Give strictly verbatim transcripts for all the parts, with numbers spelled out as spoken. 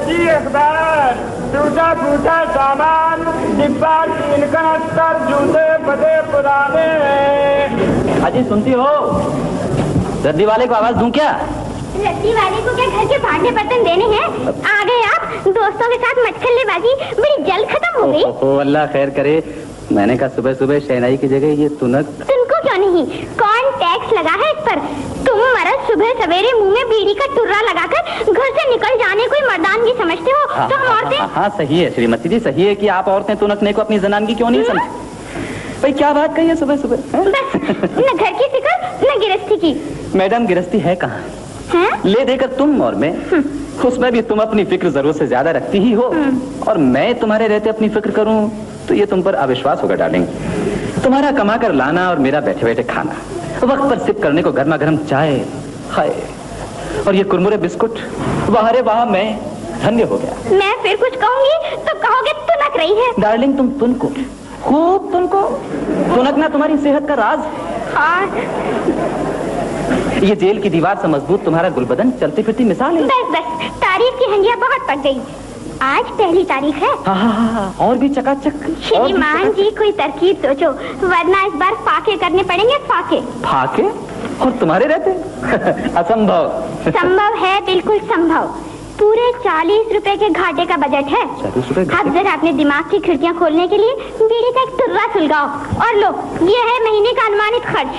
जी अखबार, टूटा फूटा सामान, डिब्बा तीन का अस्तर, जूते बदे पुराने। अजी सुनती हो? रद्दी वाले को आवाज दूं क्या? रद्दी वाले को क्या घर के भांडे बर्तन देने हैं? आ गए आप? दोस्तों के साथ मटखल्लेबाजी बड़ी जल्द खत्म हो गई। ओ अल्लाह खैर करे। मैंने कहा सुबह सुबह शहनाई की जगह ये तुनक। तुमको क्यों नहीं? कौन टैक्स लगा है इस पर? तुम मर्द सुबह सवेरे मुंह में बीड़ी का टुर्रा लगाकर घर से निकल जाने कोई मर्दानगी समझते हो? हाँ, तो हम औरतें? हाँ, हाँ सही है श्रीमती जी, सही है कि आप औरतें तुनकने को अपनी जनानगी क्यों नहीं समझ। भाई क्या बात कही है सुबह सुबह? बस न घर की फिक्र न गिरस्ती की। मैडम गिरस्ती है कहाँ? है? ले देकर तुम और मैं, उसमें भी तुम अपनी फिक्र जरूरत से ज्यादा रखती ही हो, और मैं तुम्हारे रहते अपनी फिक्र करूं तो ये तुम पर अविश्वास होगा डार्लिंग। तुम्हारा कमा कर लाना और मेरा बैठे बैठे खाना, वक्त पर सिप करने को गर्मा गर्म चाय, हाय, और ये कुरमुरे बिस्कुट, वाह रे वाह, मैं धन्य हो गया। मैं फिर कुछ कहूंगी तो कहोगे तुनक रही है। डार्लिंग तुम तुनको खूब तुनको तुनकना तुम्हारी सेहत का राज। हाँ। ये जेल की दीवार से मजबूत तुम्हारा गुलबदन चलती फिरती मिसाल है। बस बस तारीफ की हंडिया बहुत पक गई। आज पहली तारीख है। हाँ हाँ हाँ, और भी चकाचक। श्रीमान जी कोई तरकीब सोचो, वरना इस बार फाके करने पड़ेंगे। फाके फाके? और तुम्हारे रहते? असंभव। संभव है, बिल्कुल संभव। पूरे चालीस रुपए के घाटे का बजट है। चालीस रुपए? अब जरा अपने दिमाग की खिड़कियां खोलने के लिए बीड़ी का एक तुर्रा सुलगाओ और लो, ये है महीने का अनुमानित खर्च।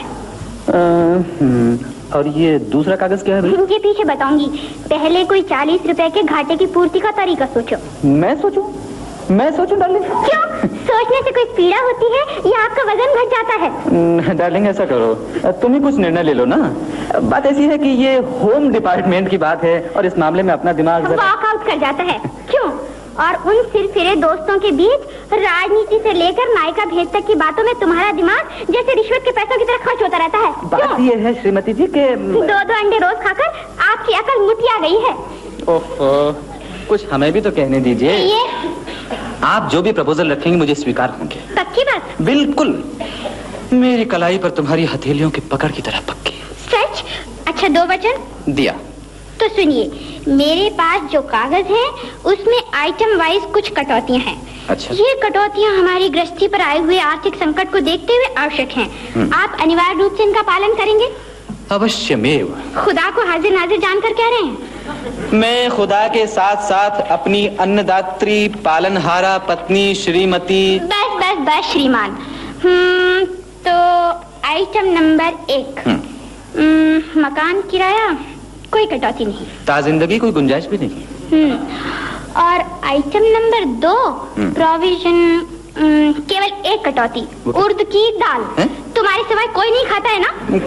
और ये दूसरा कागज क्या है? ये पीछे बताऊंगी, पहले कोई चालीस रुपए के घाटे की पूर्ति का तरीका सोचो। मैं सोचूं? मैं सोचूं डार्लिंग? क्यों? सोचने से कोई पीड़ा होती है या आपका वजन घट जाता है? डार्लिंग ऐसा करो, तुम ही कुछ निर्णय ले लो ना। बात ऐसी है कि ये होम डिपार्टमेंट की बात है और इस मामले में अपना दिमाग वॉकआउट कर जाता है। क्यों? और उन सिरफिरे दोस्तों के बीच राजनीति से लेकर नायिका भेद तक की बातों में तुम्हारा दिमाग जैसे रिश्वत के पैसों की तरह खर्च होता रहता है। बात ये है श्रीमती जी के दो दो अंडे रोज खाकर आपकी अकल मुतिया गई है। ओहो, कुछ हमें भी तो कहने दीजिए। ये आप जो भी प्रपोजल रखेंगे मुझे स्वीकार होंगे। पक्की बात? बिल्कुल, मेरी कलाई पर तुम्हारी हथेलियों की पकड़ की तरह पक्की। सच? अच्छा दो वचन दिया। तो सुनिए, मेरे पास जो कागज है उसमें आइटम वाइज कुछ कटौतियां हैं। अच्छा। ये कटौतियां हमारी गृहस्थी पर आए हुए आर्थिक संकट को देखते हुए आवश्यक हैं। आप अनिवार्य रूप से इनका पालन करेंगे? अवश्यमेव। खुदा को हाजिर नाजिर जानकर कह रहे हैं। मैं खुदा के साथ साथ अपनी अन्नदात्री पालनहारा पत्नी श्रीमती। बस बस बस श्रीमान। हम्म तो आइटम नंबर एक, मकान किराया कोई कटौती नहीं, ताजिंदगी कोई गुंजाइश भी नहीं। हम्म और आइटम नंबर दो, प्रोविजन, केवल एक कटौती, उर्द की दाल। है? तुम्हारे सिवाय कोई नहीं खाता है ना?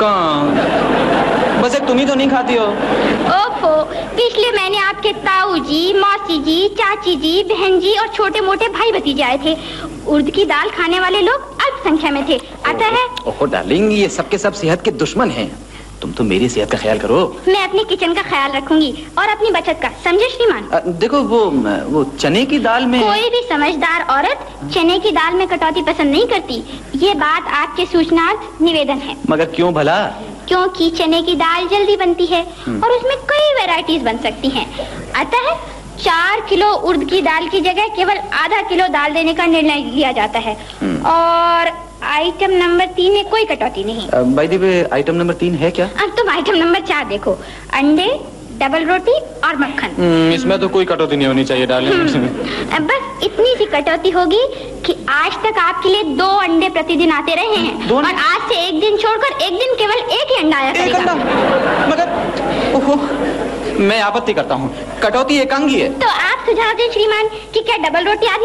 कौन? बस एक तुम ही तो नहीं खाती हो। ओफो, पिछले महीने आपके ताऊ जी, मौसी जी, चाची जी, बहन जी और छोटे मोटे भाई भतीजे आए थे। उर्द की दाल खाने वाले लोग अल्प संख्या में थे। अतः ओहो डार्लिंग, ये सबके सब सेहत के दुश्मन हैं। तुम तो मेरी सेहत का ख्याल करो। मैं अपनी किचन का ख्याल रखूंगी और अपनी बचत का, समझे श्रीमान? आ, देखो वो वो चने की दाल में। कोई भी समझदार औरत चने की दाल में कटौती पसंद नहीं करती। ये बात आपके सूचनार्थ निवेदन है। मगर क्यों भला? क्योंकि चने की दाल जल्दी बनती है और उसमें कई वैरायटीज बन सकती हैं। अतः चार किलो उर्द की दाल की जगह केवल आधा किलो दाल देने का निर्णय लिया जाता है। और आइटम नंबर तीन में कोई कटौती नहीं। By the way item number तीन है क्या? अब तुम आइटम नंबर चार देखो, अंडे, डबल रोटी और मक्खन। इसमें तो कोई कटौती नहीं होनी चाहिए डार्लिंग। बस इतनी सी कटौती होगी कि आज तक आपके लिए दो अंडे प्रतिदिन आते रहे हैं और आज से एक दिन छोड़कर एक दिन केवल एक ही अंडा आया करेगा। मगर ओहो, मैं आपत्ति करता हूँ, कटौती एकांगी है। तो आप सुझाव दें श्रीमान कि क्या डबल रोटी